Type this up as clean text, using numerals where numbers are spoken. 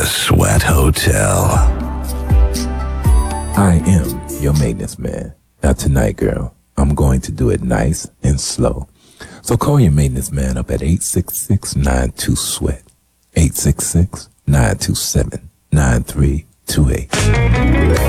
Sweat Hotel. I am your maintenance man. Now tonight, girl, I'm going to do it nice and slow. So call your maintenance man up at 866-92-SWEAT. 866-927-9328.